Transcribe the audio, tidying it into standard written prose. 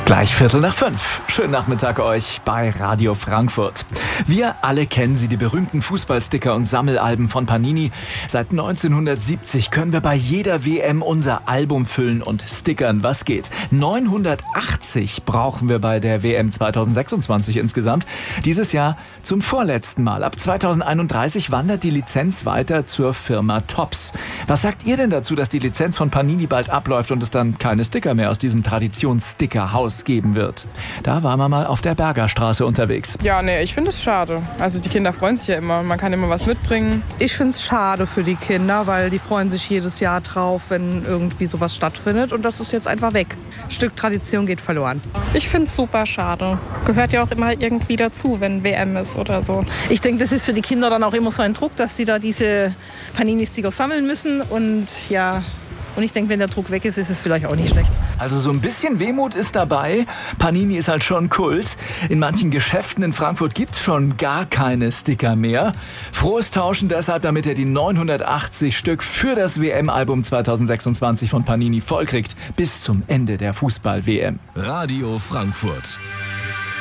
Gleich 4:45. Schönen Nachmittag euch bei Radio Frankfurt. Wir alle kennen sie, die berühmten Fußballsticker und Sammelalben von Panini. Seit 1970 können wir bei jeder WM unser Album füllen und stickern, was geht. 980 brauchen wir bei der WM 2026 insgesamt. Dieses Jahr zum vorletzten Mal. Ab 2031 wandert die Lizenz weiter zur Firma Topps. Was sagt ihr denn dazu, dass die Lizenz von Panini bald abläuft und es dann keine Sticker mehr aus diesem Traditionsstickerhaus geben wird? Da waren wir mal auf der Bergerstraße unterwegs. Ja, nee, ich finde es schade. Also die Kinder freuen sich ja immer. Man kann immer was mitbringen. Ich finde es schade für die Kinder, weil die freuen sich jedes Jahr drauf, wenn irgendwie sowas stattfindet. Und das ist jetzt einfach weg. Ein Stück Tradition geht verloren. Ich finde es super schade. Gehört ja auch immer irgendwie dazu, wenn WM ist oder so. Ich denke, das ist für die Kinder dann auch immer so ein Druck, dass sie da diese Panini-Sticker sammeln müssen. Und ja, und ich denke, wenn der Druck weg ist, ist es vielleicht auch nicht schlecht. Also so ein bisschen Wehmut ist dabei. Panini ist halt schon Kult. In manchen Geschäften in Frankfurt gibt's schon gar keine Sticker mehr. Frohes Tauschen deshalb, damit ihr die 980 Stück für das WM-Album 2026 von Panini vollkriegt. Bis zum Ende der Fußball-WM. Radio Frankfurt.